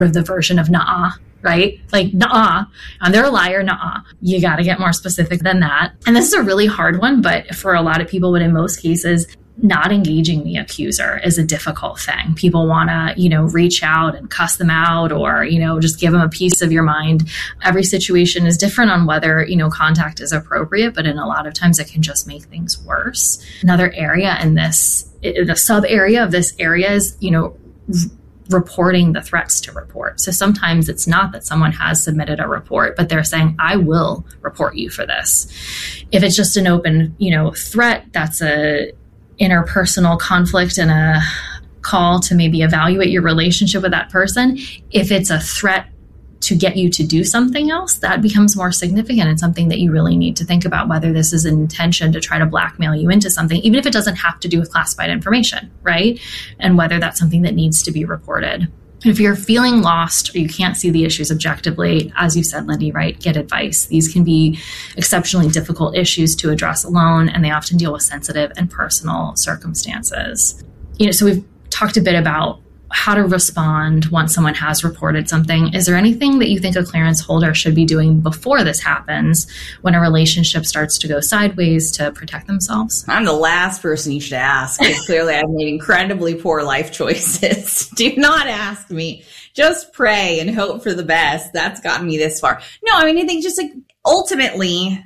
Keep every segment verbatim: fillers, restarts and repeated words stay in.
of the version of nah, right? Like, nah, and they're a liar, nah. You got to get more specific than that. And this is a really hard one, but for a lot of people, but in most cases, not engaging the accuser is a difficult thing. People want to, you know, reach out and cuss them out or, you know, just give them a piece of your mind. Every situation is different on whether, you know, contact is appropriate, but in a lot of times it can just make things worse. Another area in this, the sub area of this area is, you know, reporting the threats to report. So sometimes it's not that someone has submitted a report, but they're saying, I will report you for this. If it's just an open, you know, threat, that's a interpersonal conflict and a call to maybe evaluate your relationship with that person. If it's a threat to get you to do something else, that becomes more significant and something that you really need to think about, whether this is an intention to try to blackmail you into something, even if it doesn't have to do with classified information, right? And whether that's something that needs to be reported. If you're feeling lost or you can't see the issues objectively, as you said, Lindy, right, get advice. These can be exceptionally difficult issues to address alone, and they often deal with sensitive and personal circumstances. You know, so we've talked a bit about how to respond once someone has reported something. Is there anything that you think a clearance holder should be doing before this happens, when a relationship starts to go sideways, to protect themselves? I'm the last person you should ask, because clearly I've made incredibly poor life choices. Do not ask me. Just pray and hope for the best. That's gotten me this far. No, I mean, I think just like ultimately,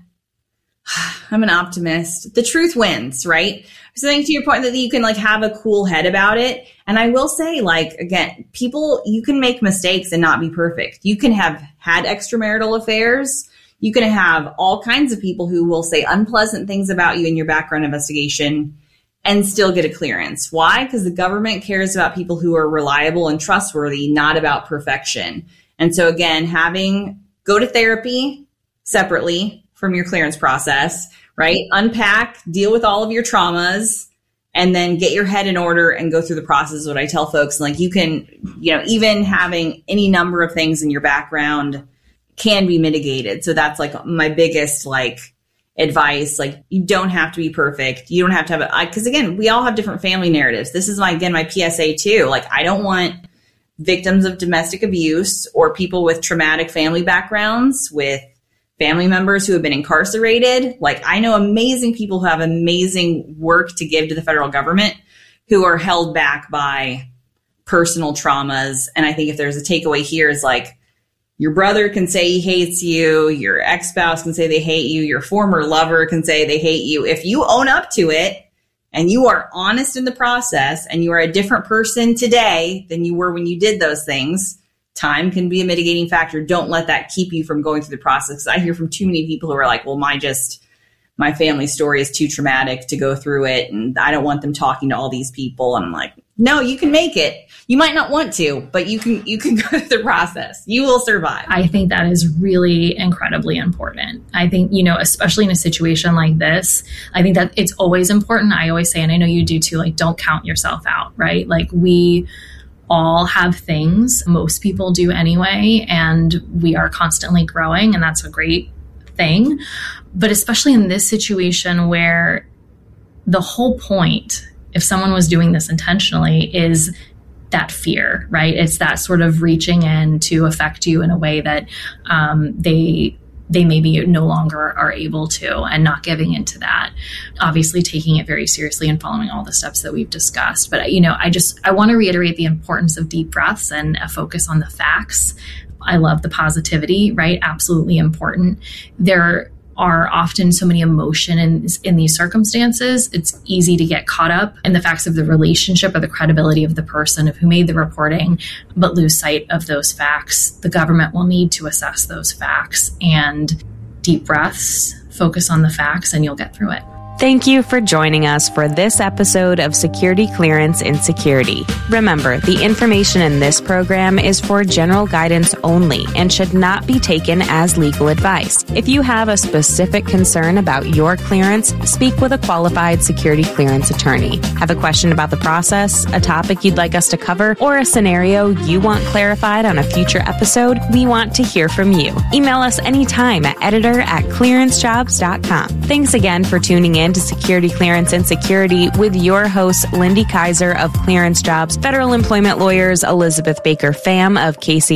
I'm an optimist. The truth wins, right? So I think to your point that you can like have a cool head about it. And I will say, like, again, people, you can make mistakes and not be perfect. You can have had extramarital affairs. You can have all kinds of people who will say unpleasant things about you in your background investigation and still get a clearance. Why? Because the government cares about people who are reliable and trustworthy, not about perfection. And so again, having go to therapy separately from your clearance process, right? Unpack, deal with all of your traumas, and then get your head in order and go through the process is what I tell folks. Like you can, you know, even having any number of things in your background can be mitigated. So that's like my biggest like advice. Like you don't have to be perfect. You don't have to have it. Because again, we all have different family narratives. This is my, again, my P S A too. Like I don't want victims of domestic abuse or people with traumatic family backgrounds with family members who have been incarcerated. Like I know amazing people who have amazing work to give to the federal government who are held back by personal traumas. And I think if there's a takeaway here is like your brother can say he hates you. Your ex-spouse can say they hate you. Your former lover can say they hate you. If you own up to it and you are honest in the process and you are a different person today than you were when you did those things, time can be a mitigating factor. Don't let that keep you from going through the process. I hear from too many people who are like, well, my just, my family story is too traumatic to go through it. And I don't want them talking to all these people. And I'm like, no, you can make it. You might not want to, but you can, you can go through the process. You will survive. I think that is really incredibly important. I think, you know, especially in a situation like this, I think that it's always important. I always say, and I know you do too, like, don't count yourself out, right? Like we all have things, most people do anyway, and we are constantly growing, and that's a great thing. But especially in this situation where the whole point, if someone was doing this intentionally, is that fear, right? It's that sort of reaching in to affect you in a way that um, they they maybe no longer are able to, and not giving into that. Obviously taking it very seriously and following all the steps that we've discussed. But, you know, I just, I want to reiterate the importance of deep breaths and a focus on the facts. I love the positivity, right? Absolutely important. There are often so many emotion in, in these circumstances. It's easy to get caught up in the facts of the relationship or the credibility of the person of who made the reporting, but lose sight of those facts. The government will need to assess those facts, and deep breaths, focus on the facts, and you'll get through it. Thank you for joining us for this episode of Security Clearance in Security. Remember, the information in this program is for general guidance only and should not be taken as legal advice. If you have a specific concern about your clearance, speak with a qualified security clearance attorney. Have a question about the process, a topic you'd like us to cover, or a scenario you want clarified on a future episode? We want to hear from you. Email us anytime at editor at clearancejobs dot com. Thanks again for tuning in into security clearance and security with your hosts, Lindy Kaiser of Clearance Jobs, federal employment lawyers Elizabeth Baker Pham of Casey